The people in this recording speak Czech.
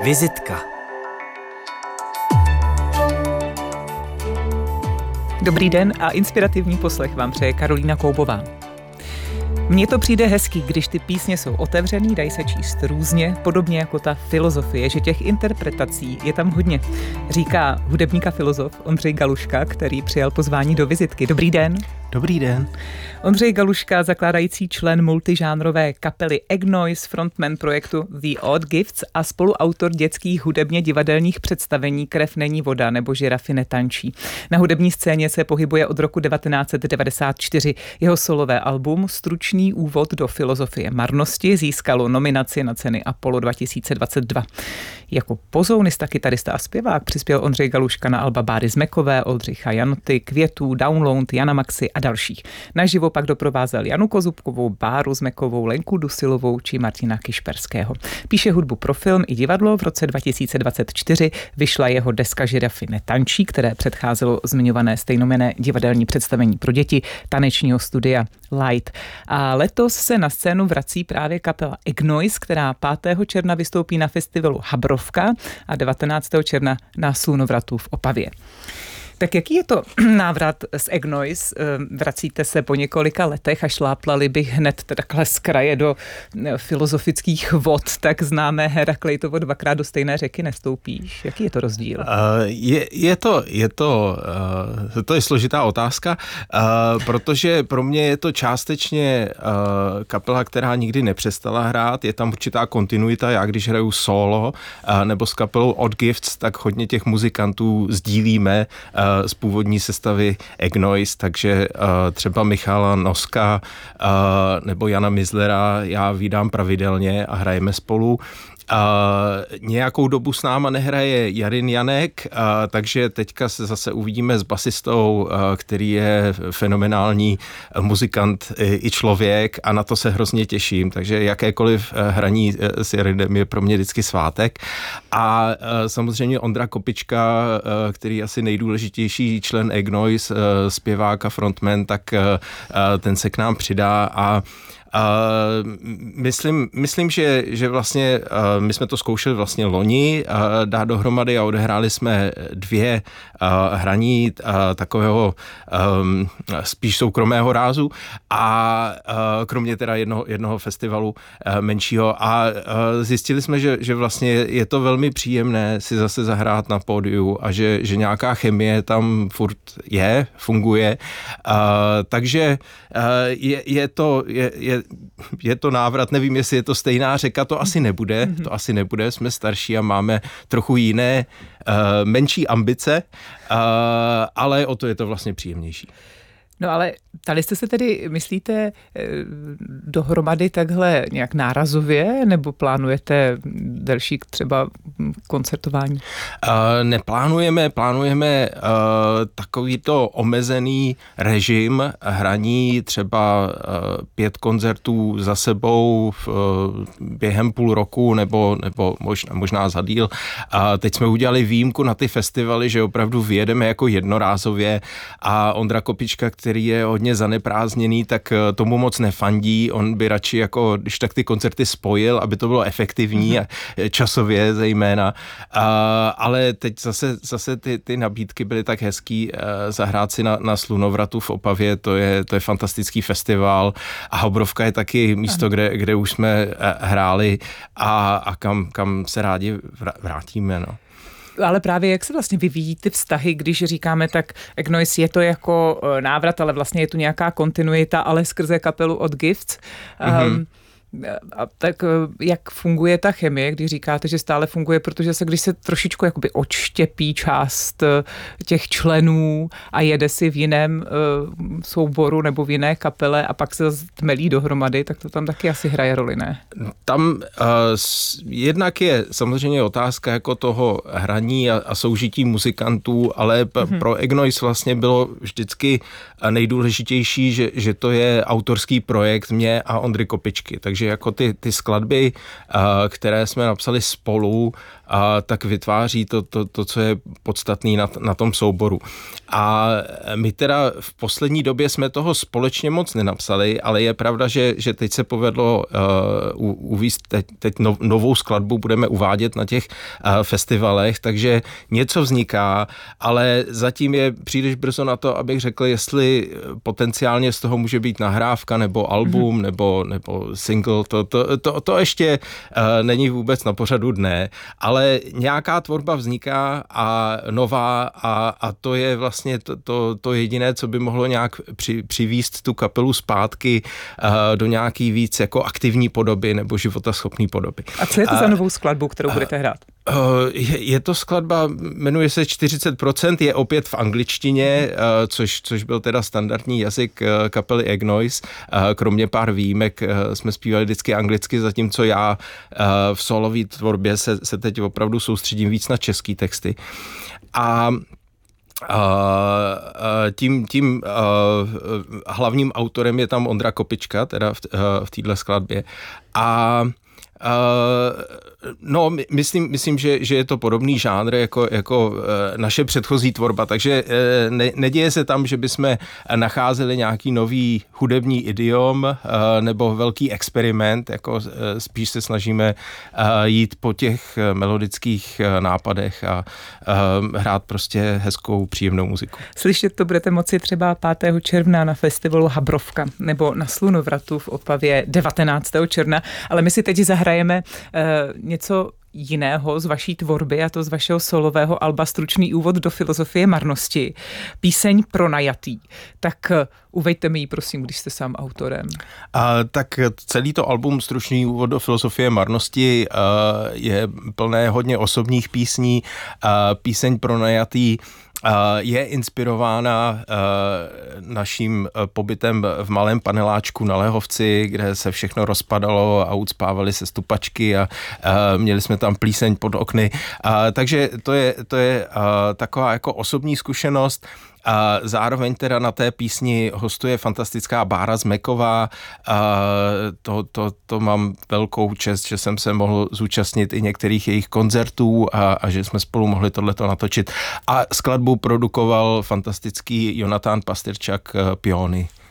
Vizitka. Dobrý den a inspirativní poslech vám přeje Karolína Koubová. Mně to přijde hezký, když ty písně jsou otevřený, dají se číst různě, podobně jako ta filozofie, že těch interpretací je tam hodně. Říká hudebník a filozof Ondřej Galuška, který přijal pozvání do vizitky. Dobrý den. Dobrý den. Ondřej Galuška, zakládající člen multižánrové kapely Egnoise, frontman projektu The Odd Gifts a spoluautor dětských hudebně divadelních představení Krev není voda nebo Žirafy netančí. Na hudební scéně se pohybuje od roku 1994. Jeho solové album Stručný úvod do filozofie marnosti získalo nominaci na ceny Apollo 2022. Jako pozounista, kytarista a zpěvák přispěl Ondřej Galuška na alba Báry Zmekové, Oldřicha Janoty, Květů, Download, Jana Maxi a dalších. Naživo pak doprovázel Janu Kozubkovou, Báru Zmekovou, Lenku Dusilovou či Martina Kišperského. Píše hudbu pro film i divadlo. V roce 2024 vyšla jeho deska Žirafy netančí, které předcházelo zmiňované stejnojmenné divadelní představení pro děti tanečního studia Light. A letos se na scénu vrací právě kapela Egnoise, která 5. června vystoupí na festivalu Habrovka a 19. června na Slunovratu v Opavě. Tak jaký je to návrat z Egnoise? Vracíte se po několika letech a šláplali bych hned takhle z kraje do filozofických vod, tak známé Heraklejtovo dvakrát do stejné řeky nestoupíš. Jaký je to rozdíl? To je složitá otázka, protože pro mě je to částečně kapela, která nikdy nepřestala hrát. Je tam určitá kontinuita. Já když hraju solo nebo s kapelou Odd Gifts, tak hodně těch muzikantů sdílíme z původní sestavy Egnoise, takže třeba Michala Noska nebo Jana Mizlera já vídám pravidelně a hrajeme spolu. Nějakou dobu s náma nehraje Jarin Janek, takže teďka se zase uvidíme s basistou, který je fenomenální muzikant i člověk a na to se hrozně těším, takže jakékoliv hraní s Jarinem je pro mě vždycky svátek. A samozřejmě Ondra Kopička, který je asi nejdůležitější člen Egnoise, zpěvák a frontman, tak ten se k nám přidá a myslím, že vlastně my jsme to zkoušeli vlastně loni dát dohromady a odehráli jsme 2 hraní takového spíš soukromého rázu a kromě teda jednoho festivalu menšího a zjistili jsme, že vlastně je to velmi příjemné si zase zahrát na pódiu a že nějaká chemie tam furt funguje, takže je to návrat, nevím, jestli je to stejná řeka, to asi nebude, jsme starší a máme trochu jiné, menší ambice, ale o to je to vlastně příjemnější. No ale tady jste se tedy, myslíte, dohromady takhle nějak nárazově, nebo plánujete delší třeba koncertování? Plánujeme takovýto omezený režim hraní, třeba 5 koncertů za sebou během půl roku, nebo možná za díl. Teď jsme udělali výjimku na ty festivaly, že opravdu vyjedeme jako jednorázově a Ondra Kopička, který je hodně zaneprázdněný, tak tomu moc nefandí. On by radši jako, když tak ty koncerty spojil, aby to bylo efektivní a časově zejména. Ale teď zase ty nabídky byly tak hezký zahrát si na Slunovratu v Opavě, to je fantastický festival a Habrovka je taky místo, kde už jsme hráli a kam se rádi vrátíme, no. Ale právě jak se vlastně vyvíjí ty vztahy, když říkáme tak Egnoise je to jako návrat, ale vlastně je tu nějaká kontinuita, ale skrze kapelu Odd Gifts. A tak jak funguje ta chemie, když říkáte, že stále funguje, protože když se trošičku jakoby odštěpí část těch členů a jede si v jiném souboru nebo v jiné kapele a pak se tmelí dohromady, tak to tam taky asi hraje roli, ne? Tam jednak je samozřejmě otázka jako toho hraní a soužití muzikantů, ale pro Egnoise vlastně bylo vždycky nejdůležitější, že to je autorský projekt mě a Ondry Kopičky, takže že jako ty skladby, které jsme napsali spolu, tak vytváří to, co je podstatný na tom souboru. A my teda v poslední době jsme toho společně moc nenapsali, ale je pravda, že teď se povedlo uvést teď novou skladbu, budeme uvádět na těch festivalech, takže něco vzniká, ale zatím je příliš brzo na to, abych řekl, jestli potenciálně z toho může být nahrávka nebo album nebo single, to ještě není vůbec na pořadu dne, ale nějaká tvorba vzniká a nová a to je vlastně to jediné, co by mohlo nějak přivést tu kapelu zpátky do nějaký víc jako aktivní podoby nebo životaschopný podoby. A co je to za novou skladbu, kterou budete hrát? Je to skladba, jmenuje se 40%, je opět v angličtině, což byl teda standardní jazyk kapely Egnoise. Kromě pár výjimek jsme zpívali vždycky anglicky, zatímco já v solové tvorbě se teď opravdu soustředím víc na český texty. A tím hlavním autorem je tam Ondra Kopička, teda v téhle skladbě. No, myslím, že je to podobný žánr jako naše předchozí tvorba, takže neděje se tam, že bychom nacházeli nějaký nový hudební idiom nebo velký experiment, jako spíš se snažíme jít po těch melodických nápadech a hrát prostě hezkou, příjemnou muziku. Slyšet to budete moci třeba 5. června na festivalu Habrovka nebo na Slunovratu v Opavě 19. června, ale my si teď zahrajeme něco jiného z vaší tvorby, a to z vašeho solového alba Stručný úvod do filozofie marnosti. Píseň Pronajatý. Tak uveďte mi ji, prosím, když jste sám autorem. Tak celý to album Stručný úvod do filozofie marnosti je plné hodně osobních písní. Píseň Pronajatý je inspirována naším pobytem v malém paneláčku na Lehovci, kde se všechno rozpadalo a ucpávaly se stupačky a měli jsme tam plíseň pod okny. Takže to je taková jako osobní zkušenost. A zároveň teda na té písni hostuje fantastická Bára Zmeková. To mám velkou čest, že jsem se mohl zúčastnit i některých jejich koncertů a že jsme spolu mohli tohleto natočit. A skladbu produkoval fantastický Jonatán Pastyrčak Piony.